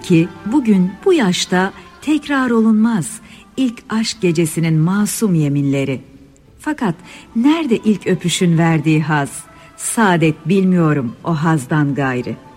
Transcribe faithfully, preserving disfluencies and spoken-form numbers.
Belki bugün bu yaşta tekrar olunmaz ilk aşk gecesinin masum yeminleri. Fakat nerede ilk öpüşün verdiği haz? Saadet bilmiyorum o hazdan gayrı.